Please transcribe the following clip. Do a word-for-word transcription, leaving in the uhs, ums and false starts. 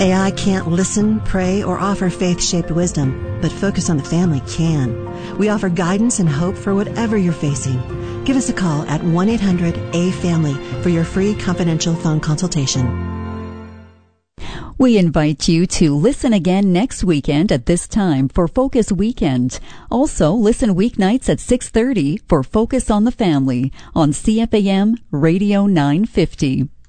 A I can't listen, pray, or offer faith-shaped wisdom, but Focus on the Family can. We offer guidance and hope for whatever you're facing. Give us a call at one eight hundred A family for your free confidential phone consultation. We invite you to listen again next weekend at this time for Focus Weekend. Also, listen weeknights at six thirty for Focus on the Family on C F A M Radio nine fifty.